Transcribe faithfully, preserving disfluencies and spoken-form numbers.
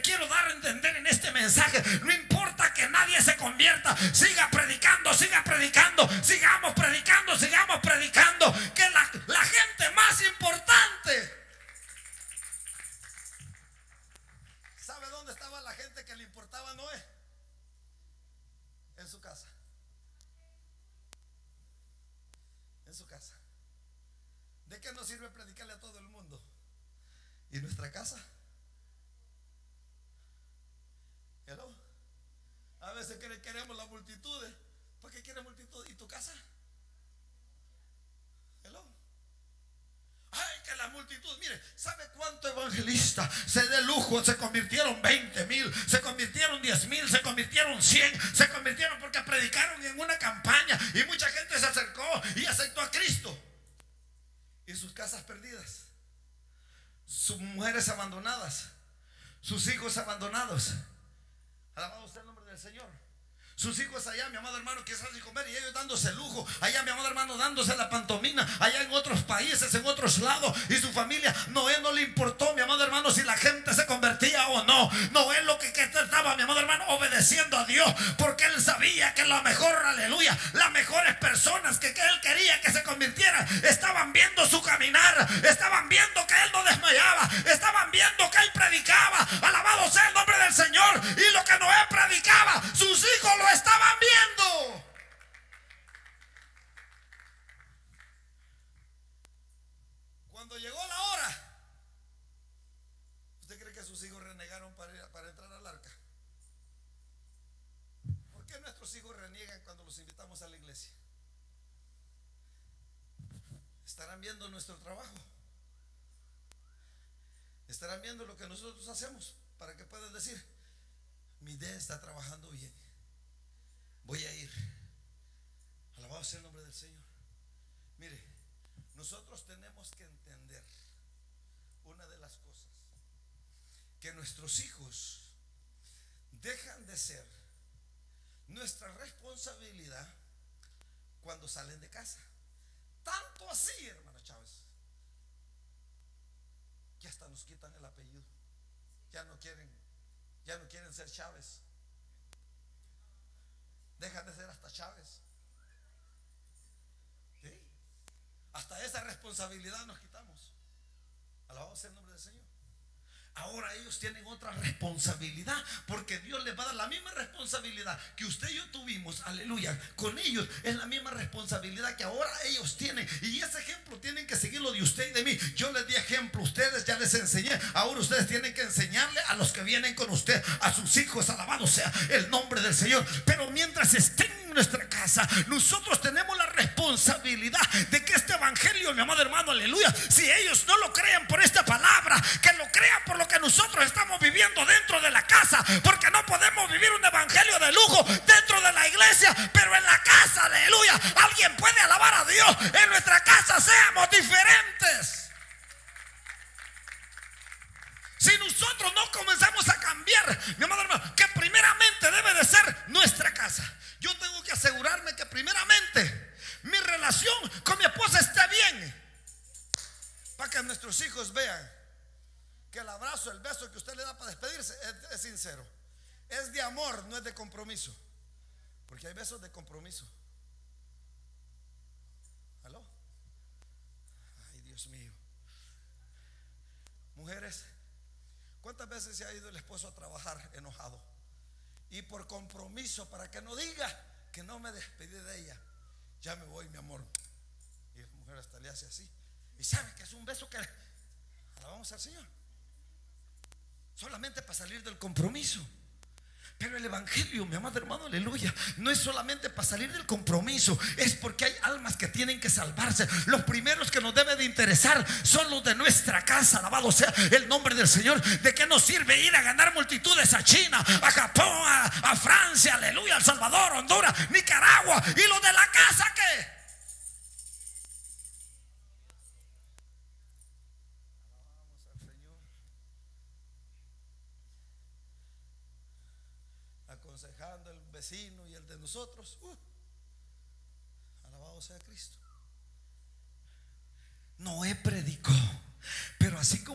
quiero dar a entender en este mensaje: no importa que nadie se convierta, siga predicando, siga predicando, sigamos predicando, sigamos predicando, que la, la gente más importante. ¿Sabe dónde estaba la gente que le importaba a Noé? En su casa. En su casa. ¿De qué nos sirve predicarle a todo el mundo? ¿Y nuestra casa? Hello. A veces queremos la multitud. ¿Por qué quieres multitud? ¿Y tu casa? Hello. Ay, que la multitud. Mire, ¿sabe cuánto evangelista se de lujo? Se convirtieron veinte mil, se convirtieron diez mil, se convirtieron cien, se convirtieron porque predicaron en una campaña y mucha gente se acercó y aceptó a Cristo. Y sus casas perdidas, sus mujeres abandonadas, sus hijos abandonados. Alabado sea el nombre del Señor. Sus hijos allá, mi amado hermano, quizás sin comer, y ellos dándose lujo. Allá, mi amado hermano, dándose la pantomina. Allá en otros países, en otros lados. Y su familia, Noé no le importó, mi amado hermano, si la gente se convertía o no. Noé lo que, que estaba, mi amado hermano, obedeciendo a Dios, porque él sabía que la mejor, aleluya, las mejores personas que, que él quería que se convirtieran, estaban viendo su caminar, estaban viendo que él no desmayaba, estaban viendo que él predicaba. Alabado sea el nombre del Señor. Y lo que Noé predicaba, sus hijos lo estaban viendo. Cuando llegó la hora, ¿usted cree que sus hijos renegaron para, ir, para entrar al arca? ¿Por qué nuestros hijos reniegan cuando los invitamos a la iglesia? ¿Estarán viendo nuestro trabajo? ¿Estarán viendo lo que nosotros hacemos para que puedan decir: mi idea está trabajando bien, voy a ir? Alabado sea el nombre del Señor. Mire, nosotros tenemos que entender una de las cosas: que nuestros hijos dejan de ser nuestra responsabilidad cuando salen de casa. Tanto así, hermano Chávez, que hasta nos quitan el apellido. Ya no quieren, ya no quieren ser Chávez. Dejan de ser hasta Chávez. ¿Sí? Hasta esa responsabilidad nos quitamos. Alabado sea el nombre del Señor. Ahora ellos tienen otra responsabilidad, porque Dios les va a dar la misma responsabilidad que usted y yo tuvimos, aleluya, con ellos. Es la misma responsabilidad que ahora ellos tienen. Y ese ejemplo tienen que seguirlo de usted y de mí. Yo les di ejemplo, ustedes ya les enseñé. Ahora ustedes tienen que enseñarle a los que vienen con usted, a sus hijos. Alabado sea el nombre del Señor. Pero mientras estén en nuestra casa, nosotros tenemos la responsabilidad de que este evangelio, mi amado hermano, aleluya, si ellos no lo crean por esta palabra, que lo crean por lo que nosotros estamos viviendo dentro de la casa. Porque no podemos vivir un evangelio de lujo dentro de la iglesia, pero en la casa, aleluya, alguien puede alabar a Dios. En nuestra casa seamos diferentes. Si nosotros no comenzamos a cambiar, mi amado hermano, que primeramente debe de ser nuestra casa. Yo tengo que asegurarme que primeramente mi relación con mi esposa esté bien, para que nuestros hijos vean que el abrazo, el beso que usted le da para despedirse es, es sincero, es de amor, no es de compromiso. Porque hay besos de compromiso. ¿Aló? Ay, Dios mío. Mujeres, ¿cuántas veces se ha ido el esposo a trabajar enojado? Y por compromiso, para que no diga que no me despedí de ella, ya me voy, mi amor. Y la mujer hasta le hace así. Y sabe que es un beso que alabamos al Señor, solamente para salir del compromiso. Pero el evangelio, mi amado hermano, aleluya, no es solamente para salir del compromiso, es porque hay almas que tienen que salvarse. Los primeros que nos debe de interesar son los de nuestra casa. Alabado sea el nombre del Señor. ¿De qué nos sirve ir a ganar multitudes a China, a Japón, a, a Francia, aleluya, El Salvador, Honduras, Nicaragua? ¿Y los de la casa qué? Aconsejando el vecino y el de nosotros. uh, Alabado sea Cristo. Noé predicó, pero así como